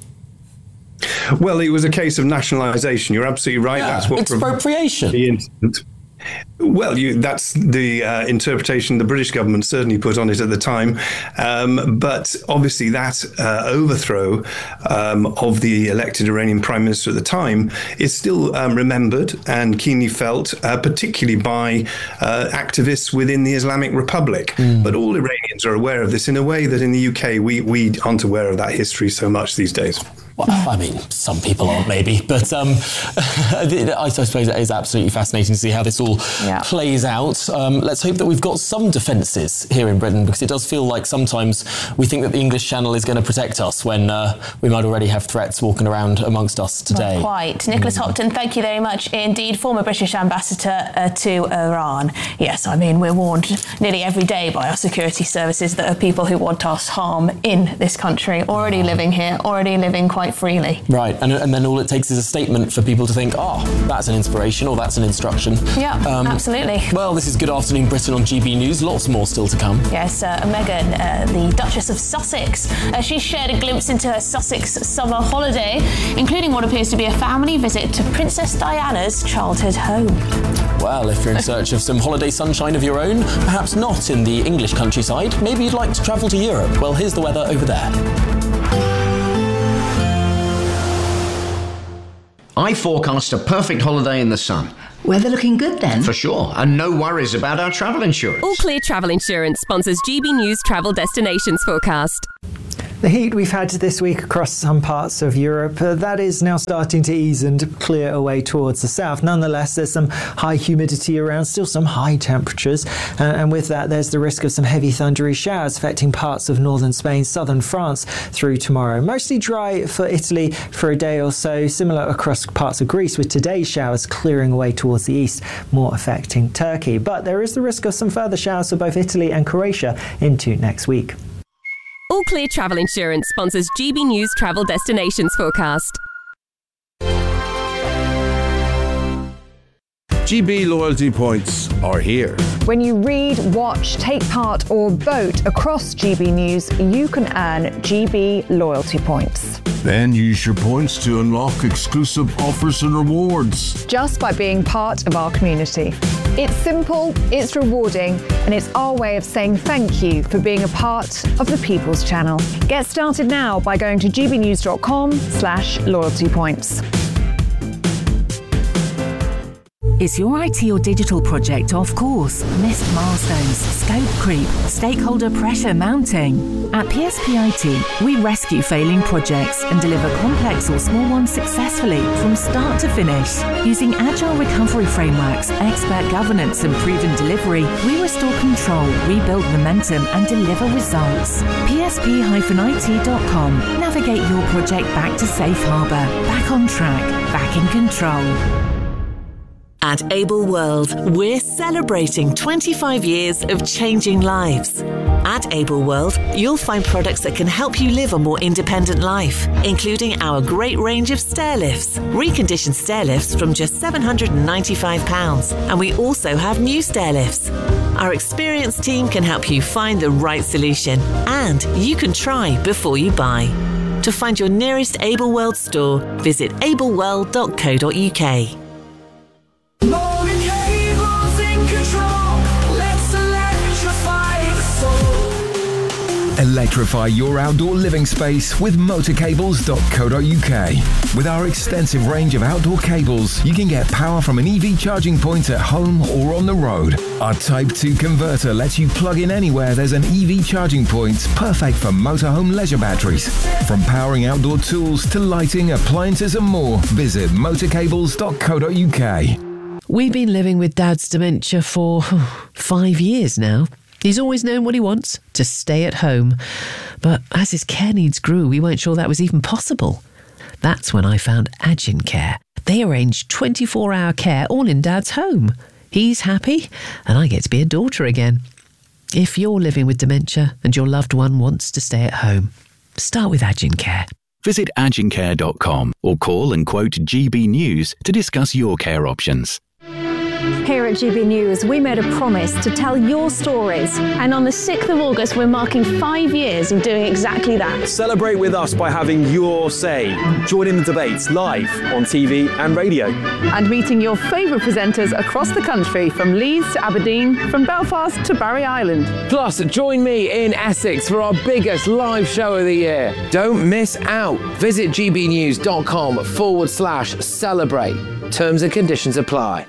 Speaker 18: Well, it was a case of nationalisation. You're absolutely right.
Speaker 3: Yeah,
Speaker 18: That's what
Speaker 3: expropriation.
Speaker 18: The incident. Well, you, that's the uh, interpretation the British government certainly put on it at the time. Um, but obviously that uh, overthrow um, of the elected Iranian prime minister at the time is still um, remembered and keenly felt, uh, particularly by uh, activists within the Islamic Republic. Mm. But all Iranians are aware of this in a way that in the U K we, we aren't aware of that history so much these days.
Speaker 3: Well, I mean, some people aren't, maybe, but um, I suppose it is absolutely fascinating to see how this all yeah. plays out. Um, let's hope that we've got some defences here in Britain, because it does feel like sometimes we think that the English Channel is going to protect us when uh, we might already have threats walking around amongst us today.
Speaker 5: Not quite. Nicholas Hopton, thank you very much indeed, former British ambassador uh, to Iran. Yes, I mean, we're warned nearly every day by our security services that are people who want us harm in this country, already living here, already living quite freely.
Speaker 3: Right, and, and then all it takes is a statement for people to think, oh, that's an inspiration or that's an instruction.
Speaker 5: Yeah, um, absolutely.
Speaker 3: Well, this is Good Afternoon Britain on G B News. Lots more still to come.
Speaker 5: Yes, uh, Meghan, uh, the Duchess of Sussex, uh, she shared a glimpse into her Sussex summer holiday, including what appears to be a family visit to Princess Diana's childhood home.
Speaker 3: Well, if you're in search of some holiday sunshine of your own, perhaps not in the English countryside, maybe you'd like to travel to Europe. Well, here's the weather over there.
Speaker 19: I forecast a perfect holiday in the sun.
Speaker 20: Weather looking good then?
Speaker 19: For sure, and no worries about our travel insurance.
Speaker 21: All Clear Travel Insurance sponsors G B News Travel Destinations Forecast.
Speaker 14: The heat we've had this week across some parts of Europe, uh, that is now starting to ease and clear away towards the south. Nonetheless, there's some high humidity around, still some high temperatures, uh, and with that there's the risk of some heavy thundery showers affecting parts of northern Spain, southern France through tomorrow. Mostly dry for Italy for a day or so, similar across parts of Greece, with today's showers clearing away towards the east, more affecting Turkey. But there is the risk of some further showers for both Italy and Croatia into next week.
Speaker 21: All Clear Travel Insurance sponsors G B News Travel Destinations Forecast.
Speaker 15: G B loyalty points are here.
Speaker 22: When you read, watch, take part or vote across G B News, you can earn G B loyalty points.
Speaker 15: Then use your points to unlock exclusive offers and rewards.
Speaker 22: Just by being part of our community. It's simple, it's rewarding, and it's our way of saying thank you for being a part of the People's Channel. Get started now by going to gbnews.com slash loyalty points.
Speaker 8: Is your I T or digital project off course? Missed milestones, scope creep, stakeholder pressure mounting? At P S P I T, we rescue failing projects and deliver complex or small ones successfully from start to finish. Using agile recovery frameworks, expert governance and proven delivery, we restore control, rebuild momentum and deliver results. P S P I T dot com. Navigate your project back to safe harbour, back on track, back in control.
Speaker 10: At Able World, we're celebrating twenty-five years of changing lives. At Able World, you'll find products that can help you live a more independent life, including our great range of stair lifts, reconditioned stair lifts from just seven hundred ninety-five pounds. And we also have new stair lifts. Our experienced team can help you find the right solution, and you can try before you buy. To find your nearest Able World store, visit able world dot co dot U K.
Speaker 23: Electrify your outdoor living space with motor cables dot co dot U K. With our extensive range of outdoor cables, you can get power from an E V charging point at home or on the road. Our Type two converter lets you plug in anywhere there's an E V charging point, perfect for motorhome leisure batteries. From powering outdoor tools to lighting, appliances and more, visit motor cables dot co dot U K.
Speaker 24: We've been living with Dad's dementia for five years now. He's always known what he wants, to stay at home. But as his care needs grew, we weren't sure that was even possible. That's when I found Agin Care. They arrange twenty-four hour care all in Dad's home. He's happy, and I get to be a daughter again. If you're living with dementia and your loved one wants to stay at home, start with Agin Care.
Speaker 25: Visit agin care dot com or call and quote G B News to discuss your care options.
Speaker 22: Here at G B News, we made a promise to tell your stories.
Speaker 5: And on the sixth of August, we're marking five years of doing exactly that.
Speaker 26: Celebrate with us by having your say. Join in the debates live on T V and radio.
Speaker 22: And meeting your favourite presenters across the country, from Leeds to Aberdeen, from Belfast to Barry Island.
Speaker 27: Plus, join me in Essex for our biggest live show of the year. Don't miss out. Visit gbnews.com forward slash celebrate. Terms and conditions apply.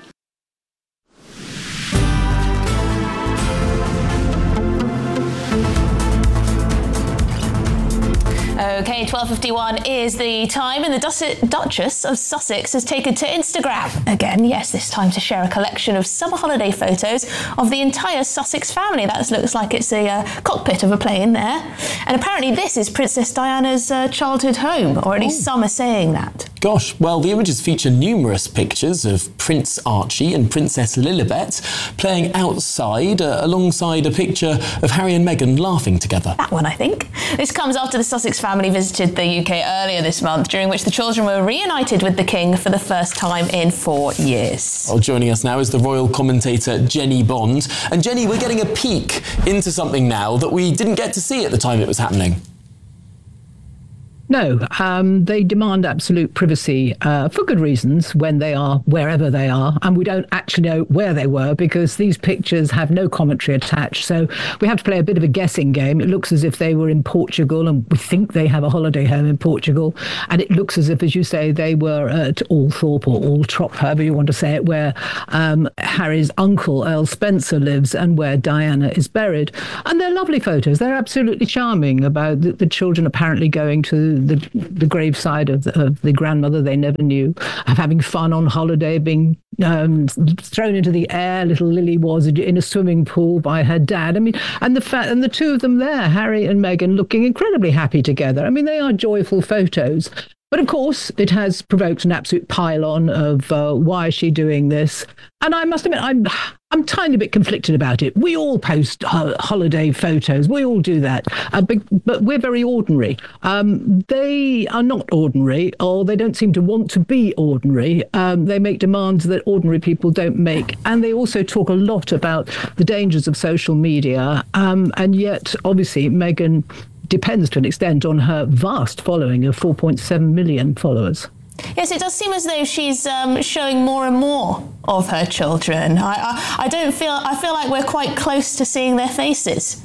Speaker 5: OK, twelve fifty-one is the time, and the Dus- Duchess of Sussex has taken to Instagram again. Yes, this time to share a collection of summer holiday photos of the entire Sussex family. That looks like it's a uh, cockpit of a plane there. And apparently this is Princess Diana's uh, childhood home, or at least some are saying that.
Speaker 3: Gosh, well, the images feature numerous pictures of Prince Archie and Princess Lilibet playing outside uh, alongside a picture of Harry and Meghan laughing together.
Speaker 5: That one, I think. This comes after the Sussex family visited the U K earlier this month, during which the children were reunited with the King for the first time in four years.
Speaker 3: Well, joining us now is the royal commentator Jenny Bond. And Jenny, we're getting a peek into something now that we didn't get to see at the time it was happening.
Speaker 11: No, um, they demand absolute privacy uh, for good reasons when they are wherever they are. And we don't actually know where they were because these pictures have no commentary attached. So we have to play a bit of a guessing game. It looks as if they were in Portugal, and we think they have a holiday home in Portugal. And it looks as if, as you say, they were at Althorpe or Altrop, however you want to say it, where um, Harry's uncle, Earl Spencer, lives and where Diana is buried. And they're lovely photos. They're absolutely charming about the, the children apparently going to the the graveside of the, of the grandmother they never knew, of having fun on holiday, being um, thrown into the air. Little Lily was in a swimming pool by her dad. I mean, and the fact, and the two of them there, Harry and Meghan, looking incredibly happy together. I mean, they are joyful photos. But of course, it has provoked an absolute pile-on of uh, why is she doing this? And I must admit, I'm I'm tiny bit conflicted about it. We all post ho- holiday photos. We all do that. Uh, but, but we're very ordinary. Um, they are not ordinary, or they don't seem to want to be ordinary. Um, they make demands that ordinary people don't make. And they also talk a lot about the dangers of social media. Um, and yet, obviously, Meghan depends to an extent on her vast following of four point seven million followers.
Speaker 5: Yes, it does seem as though she's um, showing more and more of her children. I, I, I don't feel, I feel like we're quite close to seeing their faces.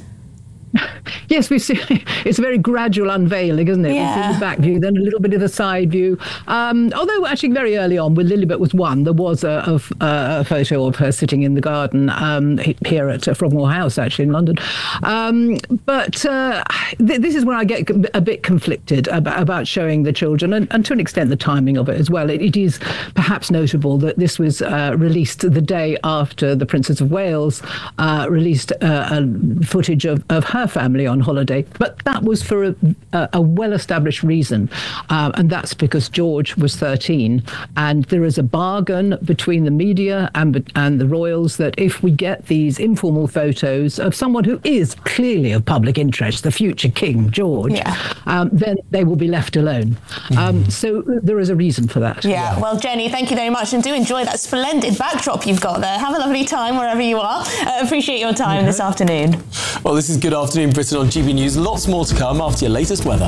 Speaker 11: Yes, we see. It's a very gradual unveiling, isn't it?
Speaker 5: Yeah.
Speaker 11: We see the back view, then a little bit of the side view. Um, although actually very early on, when Lilibet was one, there was a, a, a photo of her sitting in the garden um, here at Frogmore House, actually in London. Um, but uh, th- this is where I get a bit conflicted about, about showing the children, and, and to an extent the timing of it as well. It, it is perhaps notable that this was uh, released the day after the Princess of Wales uh, released uh, a footage of, of her family on holiday, but that was for a, a, a well-established reason, uh, and that's because George was thirteen, and there is a bargain between the media and and the royals that if we get these informal photos of someone who is clearly of public interest, the future King George, yeah. um, then they will be left alone. Mm-hmm. Um, so there is a reason for that.
Speaker 5: Yeah. Well, Jenny, thank you very much, and do enjoy that splendid backdrop you've got there. Have a lovely time wherever you are. Uh, appreciate your time mm-hmm. this afternoon.
Speaker 3: Well, this is Good Afternoon Britain on G B News. Lots more to come after your latest weather.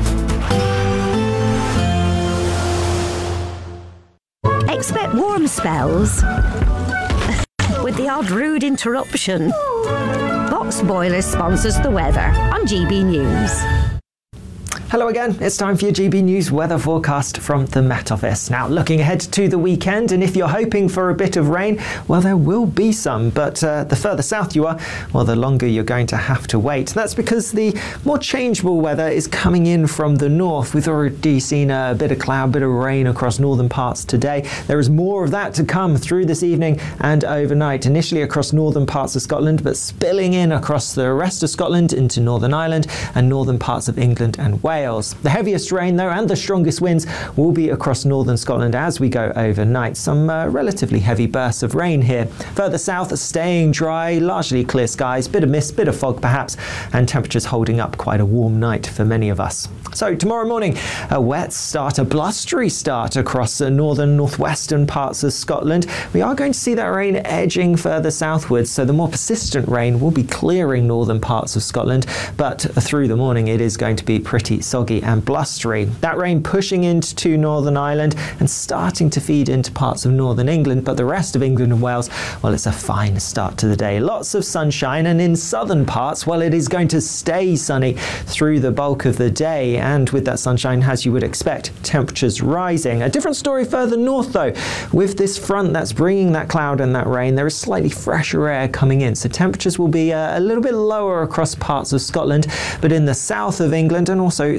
Speaker 1: Expect warm spells with the odd rude interruption. Box Boilers sponsors the weather on G B News.
Speaker 14: Hello again, it's time for your G B News weather forecast from the Met Office. Now, looking ahead to the weekend, and if you're hoping for a bit of rain, well, there will be some, but uh, the further south you are, well, the longer you're going to have to wait. That's because the more changeable weather is coming in from the north. We've already seen a bit of cloud, a bit of rain across northern parts today. There is more of that to come through this evening and overnight, initially across northern parts of Scotland, but spilling in across the rest of Scotland into Northern Ireland and northern parts of England and Wales. The heaviest rain, though, and the strongest winds will be across northern Scotland as we go overnight. Some uh, relatively heavy bursts of rain here. Further south, staying dry, largely clear skies, bit of mist, bit of fog perhaps, and temperatures holding up. Quite a warm night for many of us. So tomorrow morning, a wet start, a blustery start across the northern, northwestern parts of Scotland. We are going to see that rain edging further southwards, so the more persistent rain will be clearing northern parts of Scotland, but through the morning it is going to be pretty soggy and blustery. That rain pushing into Northern Ireland and starting to feed into parts of northern England, but the rest of England and Wales, well, it's a fine start to the day. Lots of sunshine, and in southern parts, well, it is going to stay sunny through the bulk of the day, and with that sunshine, as you would expect, temperatures rising. A different story further north, though. With this front that's bringing that cloud and that rain, there is slightly fresher air coming in, so temperatures will be uh, a little bit lower across parts of Scotland, but in the south of England and also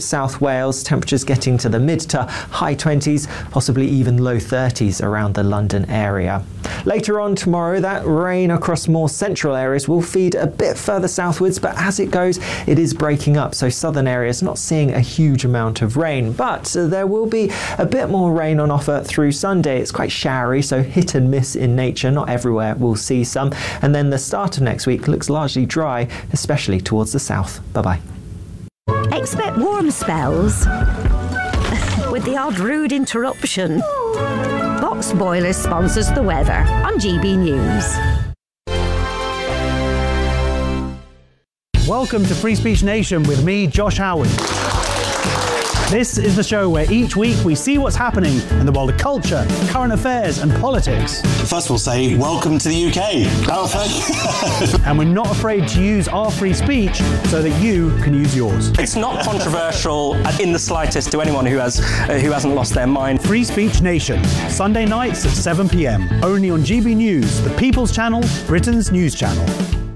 Speaker 14: South Wales, temperatures getting to the mid to high twenties, possibly even low thirties around the London area. Later on tomorrow, that rain across more central areas will feed a bit further southwards, but as it goes, it is breaking up, so southern areas not seeing a huge amount of rain. But uh, there will be a bit more rain on offer through Sunday. It's quite showery, so hit and miss in nature. Not everywhere will see some. And then the start of next week looks largely dry, especially towards the south. Bye-bye.
Speaker 1: Expect warm spells with the odd rude interruption. Box Boilers sponsors the weather on G B News.
Speaker 2: Welcome to Free Speech Nation with me, Josh Howard. This is the show where each week we see what's happening in the world of culture, current affairs and politics.
Speaker 4: First we'll say, welcome to the U K. Oh, thank you.
Speaker 2: And we're not afraid to use our free speech so that you can use yours.
Speaker 6: It's not controversial in the slightest to anyone who, has, uh, who hasn't lost their mind.
Speaker 2: Free Speech Nation, Sunday nights at seven p m, only on G B News, the People's Channel, Britain's news channel.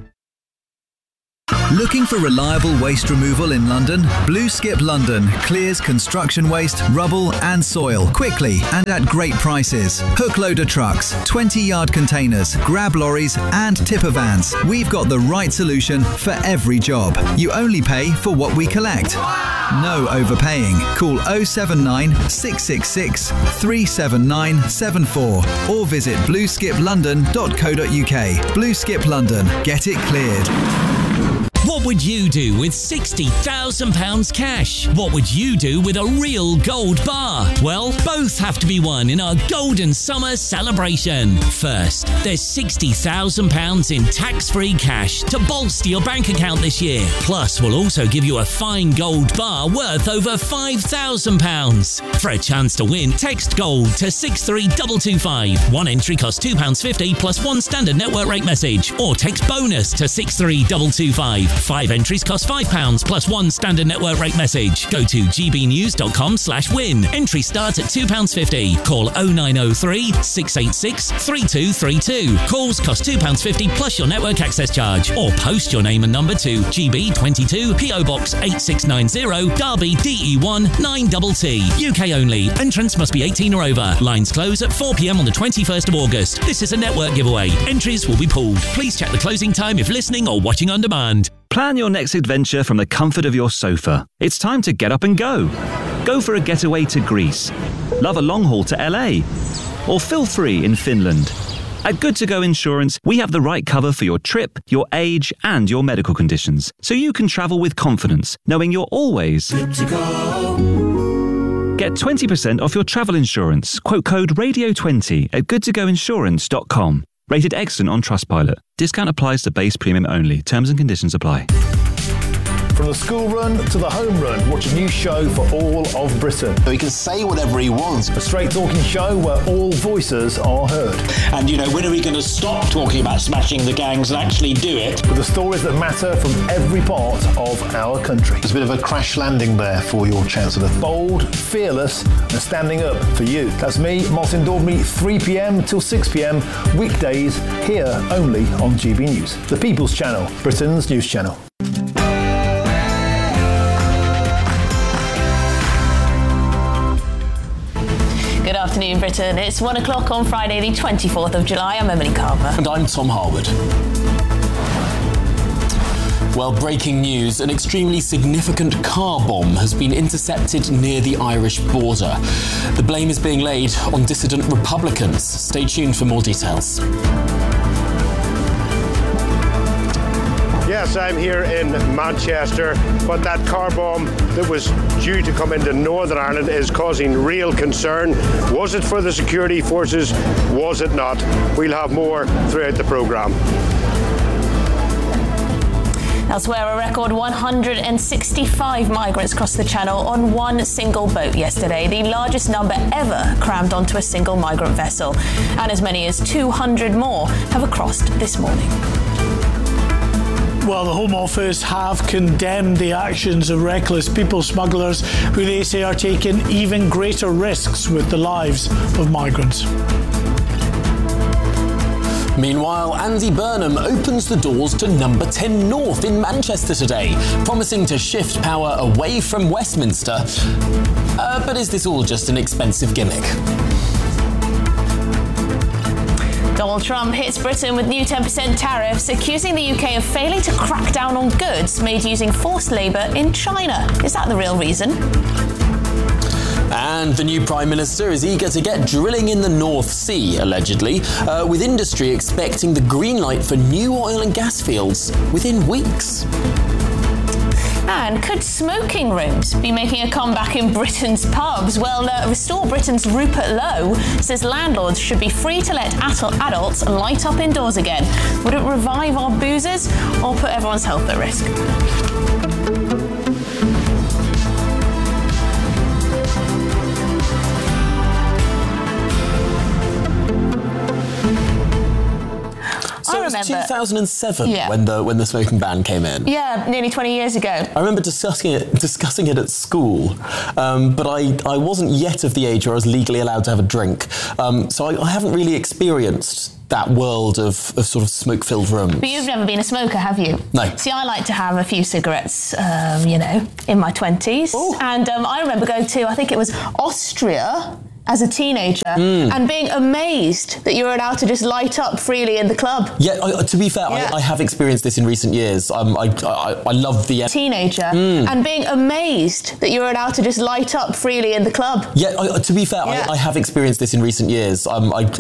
Speaker 7: Looking for reliable waste removal in London? Blue Skip London clears construction waste, rubble and soil quickly and at great prices. Hook loader trucks, twenty yard containers, grab lorries and tipper vans. We've got the right solution for every job. You only pay for what we collect. No overpaying. Call oh seven nine, six six six, three seven nine seven four or visit blue skip london dot co dot u k. Blue Skip London. Get it cleared.
Speaker 9: What would you do with sixty thousand pounds cash? What would you do with a real gold bar? Well, both have to be won in our Golden Summer celebration. First, there's sixty thousand pounds in tax-free cash to bolster your bank account this year. Plus, we'll also give you a fine gold bar worth over five thousand pounds. For a chance to win, text GOLD to six three two two five. One entry costs two pounds fifty plus one standard network rate message. Or text BONUS to six three two two five. Five entries cost five pounds plus one standard network rate message. Go to g b news dot com slash win. Entry starts at two pounds fifty. Call oh nine oh three, six eight six, three two three two. Calls cost two pounds fifty plus your network access charge. Or post your name and number to G B twenty-two, P O Box eight six nine zero, Derby D E one nine T T. U K only. Entrance must be eighteen or over. Lines close at four p m on the twenty-first of August. This is a network giveaway. Entries will be pooled. Please check the closing time if listening or watching on demand.
Speaker 12: Plan your next adventure from the comfort of your sofa. It's time to get up and go. Go for a getaway to Greece. Love a long haul to L A. Or feel free in Finland. At Good To Go Insurance, we have the right cover for your trip, your age, and your medical conditions, so you can travel with confidence, knowing you're always good to go. Get twenty percent off your travel insurance. Quote code radio twenty at good to go insurance dot com. Rated excellent on Trustpilot. Discount applies to base premium only. Terms and conditions apply.
Speaker 20: From the school run to the home run, watch a new show for all of Britain.
Speaker 28: So he can say whatever he wants.
Speaker 20: A straight talking show where all voices are heard.
Speaker 28: And, you know, when are we going to stop talking about smashing the gangs and actually do it?
Speaker 20: With the stories that matter from every part of our country.
Speaker 28: There's a bit of a crash landing there for your Chancellor.
Speaker 20: Bold, fearless and standing up for you. That's me, Martin Dawdney, three p m till six p m, weekdays, here only on G B News. The People's Channel, Britain's news channel.
Speaker 5: Good afternoon, Britain. It's one o'clock on Friday, the twenty-fourth of July. I'm Emily Carver.
Speaker 3: And I'm Tom Harwood. Well, breaking news. An extremely significant car bomb has been intercepted near the Irish border. The blame is being laid on dissident Republicans. Stay tuned for more details.
Speaker 29: Yes, I'm here in Manchester, but that car bomb that was due to come into Northern Ireland is causing real concern. Was it for the security forces? Was it not? We'll have more throughout the programme.
Speaker 5: Elsewhere, a record one hundred sixty-five migrants crossed the Channel on one single boat yesterday, the largest number ever crammed onto a single migrant vessel. And as many as two hundred more have crossed this morning.
Speaker 30: Well, the Home Office have condemned the actions of reckless people smugglers who they say are taking even greater risks with the lives of migrants.
Speaker 3: Meanwhile, Andy Burnham opens the doors to Number ten North in Manchester today, promising to shift power away from Westminster. Uh, but is this all just an expensive gimmick?
Speaker 5: Donald Trump hits Britain with new ten percent tariffs, accusing the U K of failing to crack down on goods made using forced labour in China. Is that the real reason?
Speaker 3: And the new Prime Minister is eager to get drilling in the North Sea, allegedly, uh, with industry expecting the green light for new oil and gas fields within weeks.
Speaker 5: And could smoking rooms be making a comeback in Britain's pubs? Well, uh, Restore Britain's Rupert Lowe says landlords should be free to let adults light up indoors again. Would it revive our boozers or put everyone's health at risk?
Speaker 3: So
Speaker 5: I
Speaker 3: it was
Speaker 5: remember.
Speaker 3: two thousand seven
Speaker 5: Yeah.
Speaker 3: when the when the smoking ban came in.
Speaker 5: Yeah, nearly twenty years ago.
Speaker 3: I remember discussing it discussing it at school, um, but I, I wasn't yet of the age where I was legally allowed to have a drink, um, so I, I haven't really experienced that world of, of sort of smoke-filled rooms.
Speaker 5: But you've never been a smoker, have you?
Speaker 3: No.
Speaker 5: See, I like to have a few cigarettes, um, you know, in my twenties. And um, I remember going to, I think it was Austria as a teenager,
Speaker 3: Mm.
Speaker 5: and being amazed that you're allowed to just light up freely in the club.
Speaker 3: Yeah, I, to be fair,
Speaker 5: Yeah.
Speaker 3: I, I have experienced this in recent years. Um, I, I, I love the...
Speaker 5: Teenager,
Speaker 3: Mm.
Speaker 5: and being amazed that you're allowed to just light up freely in the club.
Speaker 3: Yeah, I, to be fair,
Speaker 5: Yeah.
Speaker 3: I, I have experienced this in recent years. Um, I,